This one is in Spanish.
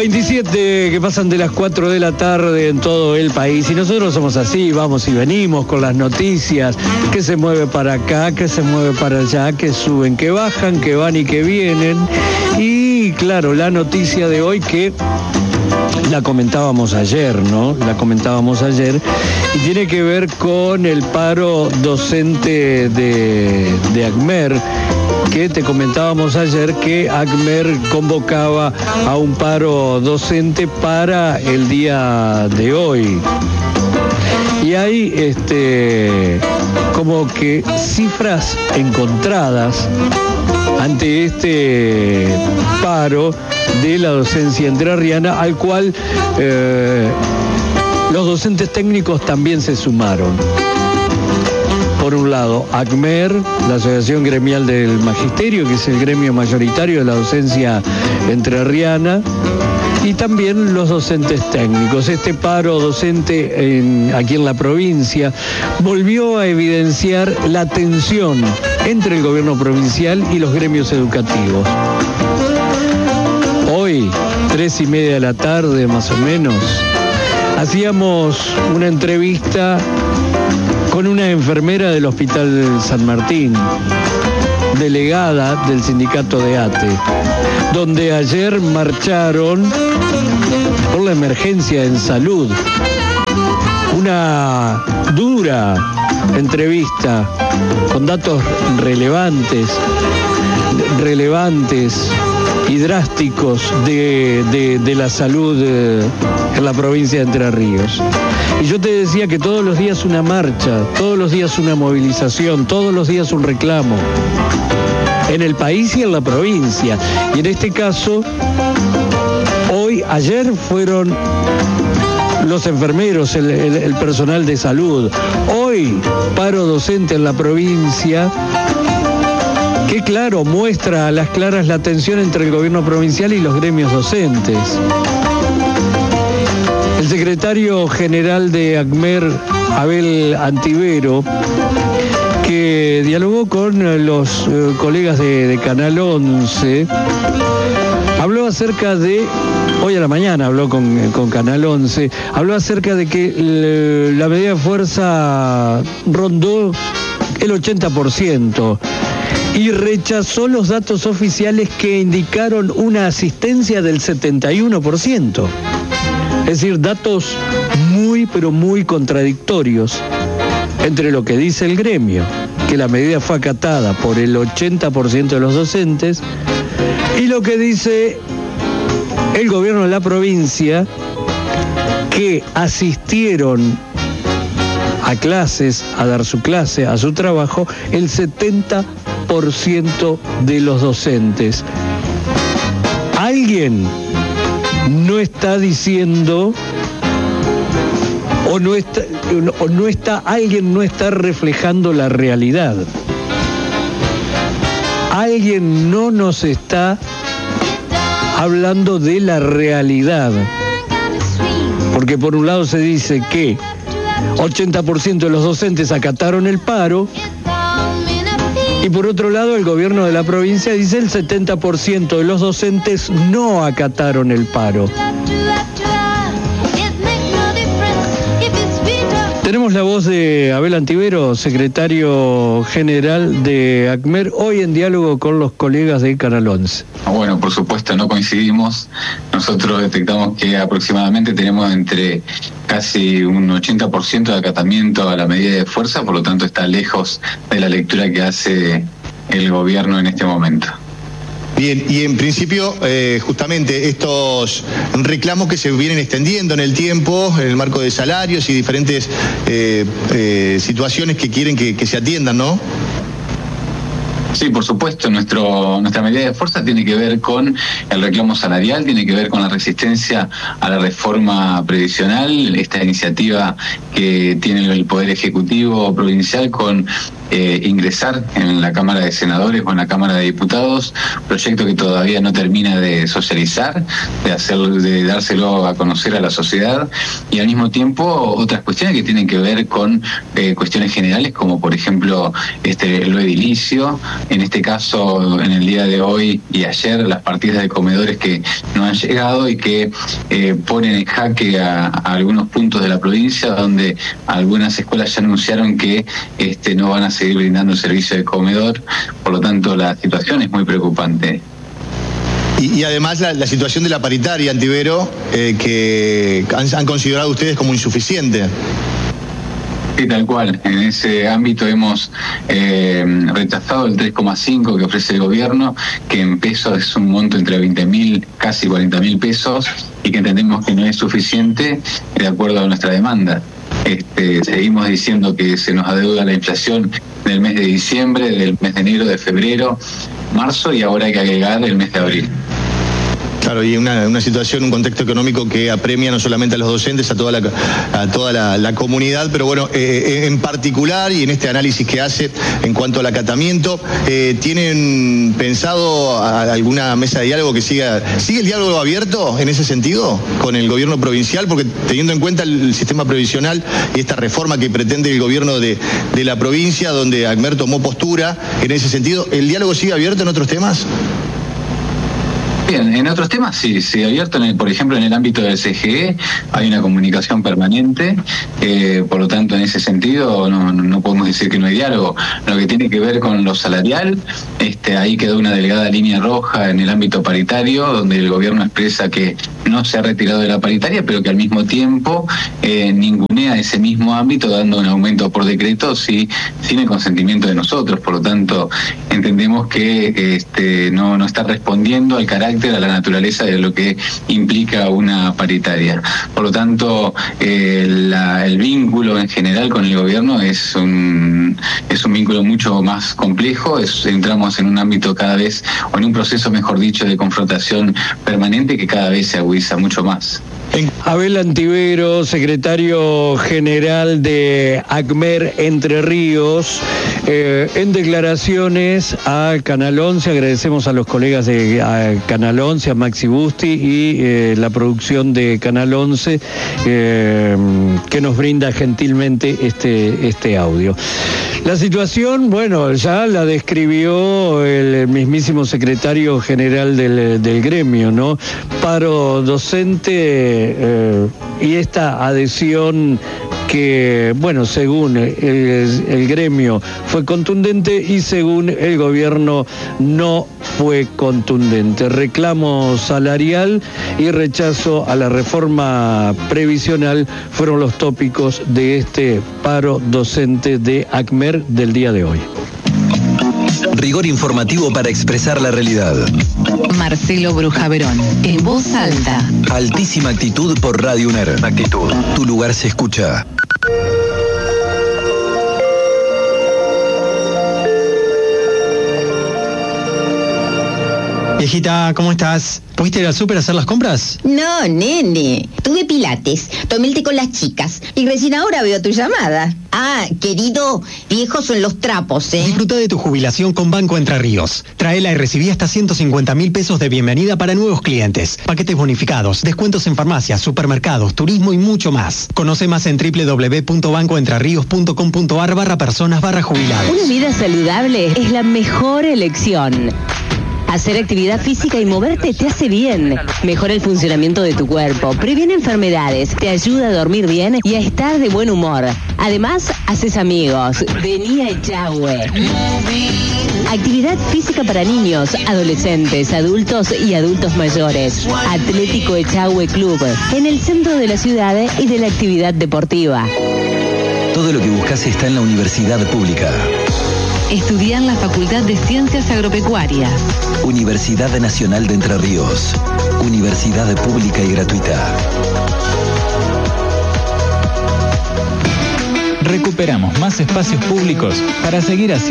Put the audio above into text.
27 que pasan de las 4 de la tarde en todo el país, y nosotros somos así, vamos y venimos con las noticias, que se mueve para acá, que se mueve para allá, que suben, que bajan, que van y que vienen. Y claro, la noticia de hoy que la comentábamos ayer, ¿no? La comentábamos ayer y tiene que ver con el paro docente de ACMER, que te comentábamos ayer que ACMER convocaba a un paro docente para el día de hoy. Y hay como que cifras encontradas ante este paro de la docencia entrerriana, al cual los docentes técnicos también se sumaron. Por un lado, ACMER, la Asociación Gremial del Magisterio, que es el gremio mayoritario de la docencia entrerriana, y también los docentes técnicos. Este paro docente aquí en la provincia volvió a evidenciar la tensión entre el gobierno provincial y los gremios educativos. Hoy, 3:30 de la tarde más o menos, hacíamos una entrevista con una enfermera del Hospital San Martín, delegada del sindicato de ATE, donde ayer marcharon por la emergencia en salud. Una dura entrevista con datos relevantes y drásticos de la salud en la provincia de Entre Ríos. Y yo te decía que todos los días una marcha, todos los días una movilización, todos los días un reclamo, en el país y en la provincia. Y en este caso, ayer fueron los enfermeros, el personal de salud. Hoy, paro docente en la provincia, que claro, muestra a las claras la tensión entre el gobierno provincial y los gremios docentes. El secretario general de ACMER, Abel Antivero, que dialogó con los colegas de Canal 11, habló acerca de, hoy a la mañana habló con Canal 11, habló acerca de que la medida de fuerza rondó el 80%. Y rechazó los datos oficiales que indicaron una asistencia del 71%. Es decir, datos muy, pero muy contradictorios entre lo que dice el gremio, que la medida fue acatada por el 80% de los docentes, y lo que dice el gobierno de la provincia, que asistieron a clases, a dar su clase, a su trabajo, el 70% de los docentes. Alguien no está diciendo, alguien no está reflejando la realidad. Alguien no nos está hablando de la realidad. Porque por un lado se dice que 80% de los docentes acataron el paro, y por otro lado el gobierno de la provincia dice el 70% de los docentes no acataron el paro. Tenemos la voz de Abel Antivero, secretario general de ACMER, hoy en diálogo con los colegas de Canal 11. Bueno, por supuesto, no coincidimos. Nosotros detectamos que aproximadamente tenemos entre casi un 80% de acatamiento a la medida de fuerza, por lo tanto está lejos de la lectura que hace el gobierno en este momento. Bien, y en principio, justamente estos reclamos que se vienen extendiendo en el tiempo, en el marco de salarios y diferentes situaciones que quieren que se atiendan, ¿no? Sí, por supuesto, nuestra medida de fuerza tiene que ver con el reclamo salarial, tiene que ver con la resistencia a la reforma previsional, esta iniciativa que tiene el Poder Ejecutivo provincial con ingresar en la Cámara de Senadores o en la Cámara de Diputados, proyecto que todavía no termina de socializar, de dárselo a conocer a la sociedad, y al mismo tiempo otras cuestiones que tienen que ver con cuestiones generales, como por ejemplo lo edilicio, en este caso en el día de hoy y ayer las partidas de comedores que no han llegado y que ponen en jaque a algunos puntos de la provincia, donde algunas escuelas ya anunciaron que no van a seguir brindando el servicio de comedor. Por lo tanto, la situación es muy preocupante. Y además la situación de la paritaria, Antivero, que han considerado ustedes como insuficiente. Sí, tal cual. En ese ámbito hemos rechazado el 3,5 que ofrece el gobierno, que en pesos es un monto entre 20.000, casi 40.000 pesos, y que entendemos que no es suficiente de acuerdo a nuestra demanda. Seguimos diciendo que se nos adeuda la inflación del mes de diciembre, del mes de enero, de febrero, marzo, y ahora hay que agregar el mes de abril. Claro, y una situación, un contexto económico que apremia no solamente a los docentes, a toda la comunidad, pero bueno, en particular, y en este análisis que hace en cuanto al acatamiento, ¿tienen pensado alguna mesa de diálogo que sigue el diálogo abierto en ese sentido con el gobierno provincial? Porque teniendo en cuenta el sistema previsional y esta reforma que pretende el gobierno de la provincia, donde ACMER tomó postura en ese sentido, ¿el diálogo sigue abierto en otros temas? Bien, en otros temas sí, abierto, por ejemplo en el ámbito del CGE hay una comunicación permanente, por lo tanto en ese sentido no podemos decir que no hay diálogo. Lo que tiene que ver con lo salarial, ahí quedó una delgada línea roja en el ámbito paritario, donde el gobierno expresa que no se ha retirado de la paritaria, pero que al mismo tiempo ningunea ese mismo ámbito, dando un aumento por decreto sin el consentimiento de nosotros. Por lo tanto, entendemos que no está respondiendo al carácter, a la naturaleza de lo que implica una paritaria. Por lo tanto, el vínculo en general con el gobierno es un vínculo mucho más complejo. Entramos en un ámbito cada vez, o en un proceso, mejor dicho, de confrontación permanente que cada vez se agudiza mucho más. Abel Antivero, secretario general de ACMER Entre Ríos, en declaraciones a Canal 11, agradecemos a los colegas de Canal 11, a Maxi Busti y la producción de Canal 11 que nos brinda gentilmente este audio. La situación, bueno, ya la describió el mismísimo secretario general del gremio, ¿no? Paro docente y esta adhesión que, bueno, según el gremio fue contundente y según el gobierno no fue contundente. Reclamo salarial y rechazo a la reforma previsional fueron los tópicos de este paro docente de ACMER del día de hoy. Rigor informativo para expresar la realidad. Marcelo Brujaverón, en voz alta. Altísima actitud por Radio UNER. Actitud. Tu lugar se escucha. Viejita, ¿cómo estás? ¿Pudiste ir al súper a hacer las compras? No, nene. Tuve pilates, tomé el té con las chicas y recién ahora veo tu llamada. Ah, querido, viejos son los trapos, ¿eh? Disfruta de tu jubilación con Banco Entre Ríos. Traela y recibí hasta 150.000 pesos de bienvenida para nuevos clientes. Paquetes bonificados, descuentos en farmacias, supermercados, turismo y mucho más. Conoce más en www.bancoentrerrios.com.ar/personas/jubilados. Una vida saludable es la mejor elección. Hacer actividad física y moverte te hace bien. Mejora el funcionamiento de tu cuerpo, previene enfermedades, te ayuda a dormir bien y a estar de buen humor. Además, haces amigos. Vení a Echagüe. Actividad física para niños, adolescentes, adultos y adultos mayores. Atlético Echagüe Club, en el centro de la ciudad y de la actividad deportiva. Todo lo que buscas está en la Universidad Pública. Estudiar en la Facultad de Ciencias Agropecuarias. Universidad Nacional de Entre Ríos. Universidad pública y gratuita. Recuperamos más espacios públicos para seguir haciendo